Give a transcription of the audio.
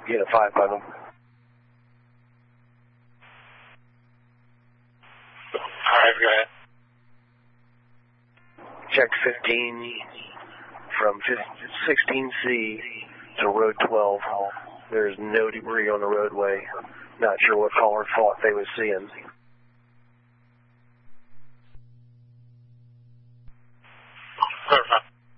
Get a 5 of them. Alright, go ahead. Check 15 from 16C to road 12. There's no debris on the roadway. Not sure what caller thought they was seeing. Clarify.